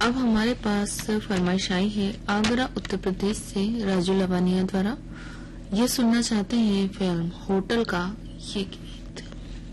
अब हमारे पास फरमाइश आई है आगरा उत्तर प्रदेश से राजू लवानिया द्वारा। ये सुनना चाहते हैं फिल्म होटल का ये गीत।